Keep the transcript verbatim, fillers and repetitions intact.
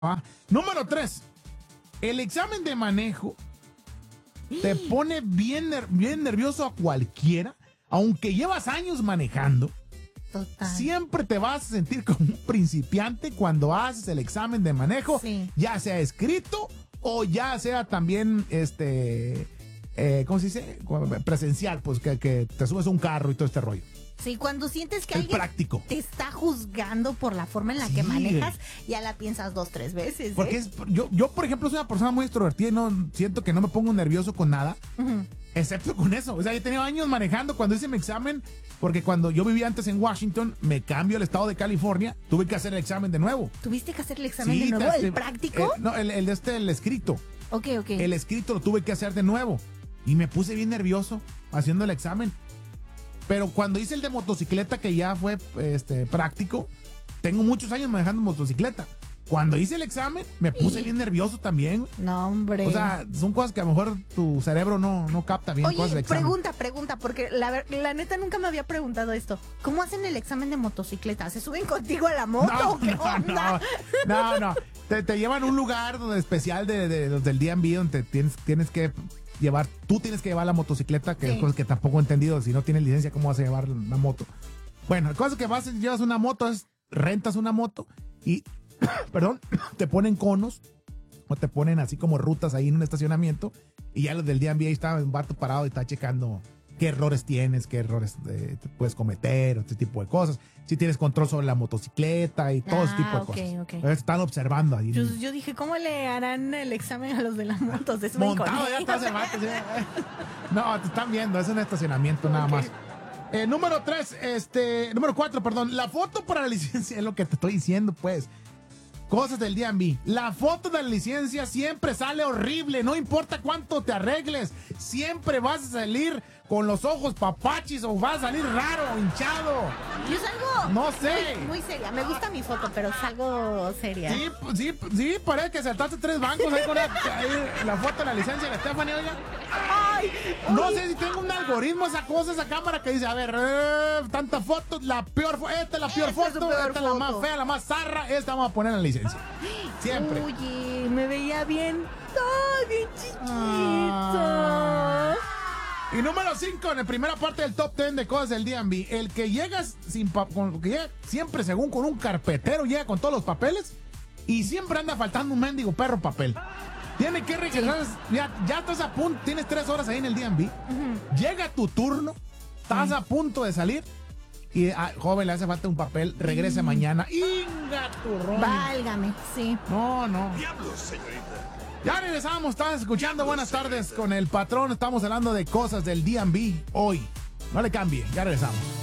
Ah, número tres. El examen de manejo te pone bien, ner- bien nervioso a cualquiera, aunque llevas años manejando. Total. Siempre te vas a sentir como un principiante cuando haces el examen de manejo, Sí. ya sea escrito o ya sea también, este, eh, ¿cómo se dice? Presencial, pues que, que te subes a un carro y todo este rollo. Sí, cuando sientes que El alguien práctico. te está juzgando por la forma en la Sí. que manejas, ya la piensas dos, tres veces. ¿eh? Porque es, yo, yo, por ejemplo, soy una persona muy extrovertida y no siento que no me pongo nervioso con nada. Ujú. Excepto con eso. O sea, yo he tenido años manejando cuando hice mi examen, porque cuando yo vivía antes en Washington, me cambio al estado de California, tuve que hacer el examen de nuevo. ¿Tuviste que hacer el examen Sí, de nuevo? te- ¿El práctico? eh, no, el, el de este, el escrito. ok, ok. El escrito lo tuve que hacer de nuevo. Y me puse bien nervioso haciendo el examen. Pero cuando hice el de motocicleta, que ya fue este, práctico, tengo muchos años manejando motocicleta. Cuando hice el examen, me puse Y- bien nervioso también. No, hombre. O sea, son cosas que a lo mejor tu cerebro no, no capta bien. cosas del Oye, examen. pregunta, pregunta, porque la, ver- la neta nunca me había preguntado esto. ¿Cómo hacen el examen de motocicleta? ¿Se suben contigo a la moto No, o qué no, onda? no, no, no. Te, te llevan a un lugar donde especial de, de los del D M V donde tienes, tienes que llevar, tú tienes que llevar la motocicleta, que Sí. es cosa que tampoco he entendido. Si no tienes licencia, ¿cómo vas a llevar la moto? Bueno, la cosa que vas, llevas una moto, es rentas una moto y, perdón, te ponen conos o te ponen así como rutas ahí en un estacionamiento y ya los del D M V ahí está un vato parado y está checando qué errores tienes, qué errores eh, te puedes cometer, este tipo de cosas. Si tienes control sobre la motocicleta y todo ese Ah, tipo de ok, cosas. ok. Entonces, están observando ahí. Yo, yo dije, ¿cómo le harán el examen a los de las motos? ¿Se suben con Montado ya ellos? estás el vato, sí. No, te están viendo, es un estacionamiento nada Ok. más. Eh, número tres, este, número cuatro, perdón. La foto para la licencia es lo que te estoy diciendo, pues. Cosas del D M V. La foto de la licencia siempre sale horrible, no importa cuánto te arregles. Siempre vas a salir con los ojos papachis o vas a salir raro, hinchado. Yo salgo No sé. muy, muy seria. Me gusta mi foto, pero salgo seria. Sí, sí, sí, parece que saltaste tres bancos ahí con la, ahí la foto de la licencia de la Stephanie, oiga. Ay, No oye, sé si tengo un algoritmo esa cosa, esa cámara que dice, a ver, eh, tantas fotos, la peor, fo- esta es la peor Esta es su foto, peor esta es la más foto. fea, la más zarra, esta vamos a poner en la licencia. Siempre. Oye, me veía bien. Ay, bien chiquito. Ah. Y número cinco, en la primera parte del top ten de cosas del D M V, el que llegas sin pa- con, que llega siempre según con un carpetero, llega con todos los papeles y siempre anda faltando un mendigo perro papel. Tiene que regresar, ya, ya estás a punto, tienes tres horas ahí en el D M V, llega tu turno, estás a punto de salir y, ah, joven, le hace falta un papel, regrese mañana. ¡Inga tu rollo! Válgame, sí. No, no. Diablos, señorita. Ya regresamos, estás escuchando Buenas tardes con el patrón. Estamos hablando de cosas del D M V hoy. No le cambie, ya regresamos.